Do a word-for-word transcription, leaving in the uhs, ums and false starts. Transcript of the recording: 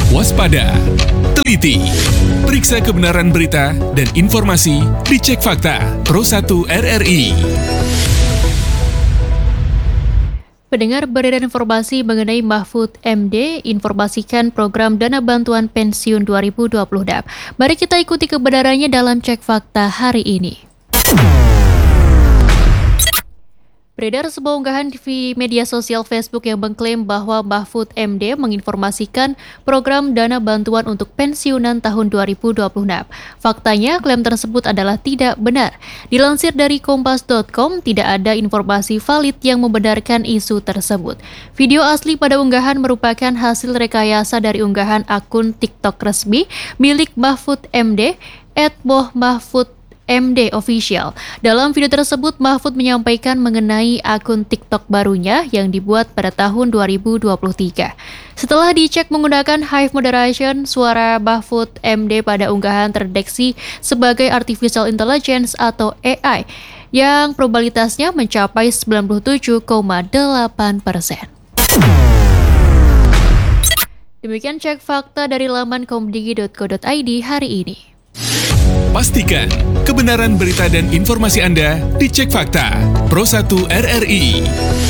Waspada, teliti, periksa kebenaran berita dan informasi di Cek Fakta Pro satu R R I. Pendengar, beredar informasi mengenai Mahfud M D informasikan program dana bantuan pensiun dua ribu dua puluh D A P. Mari kita ikuti kebenarannya dalam Cek Fakta hari ini. Beredar sebuah unggahan di media sosial Facebook yang mengklaim bahwa Mahfud M D menginformasikan program dana bantuan untuk pensiunan tahun dua ribu dua puluh D A P. Faktanya, klaim tersebut adalah tidak benar. Dilansir dari kompas titik com, tidak ada informasi valid yang membenarkan isu tersebut. Video asli pada unggahan merupakan hasil rekayasa dari unggahan akun TikTok resmi milik Mahfud M D, et moh mahfud M D Official. Dalam video tersebut, Mahfud menyampaikan mengenai akun TikTok barunya yang dibuat pada tahun dua ribu dua puluh tiga. Setelah dicek menggunakan Hive Moderation, suara Mahfud M D pada unggahan terdeteksi sebagai Artificial Intelligence atau A I yang probabilitasnya mencapai sembilan puluh tujuh koma delapan persen. Demikian Cek Fakta dari laman komdigi titik co titik i d hari ini. Pastikan kebenaran berita dan informasi Anda di Cek Fakta Pro satu R R I.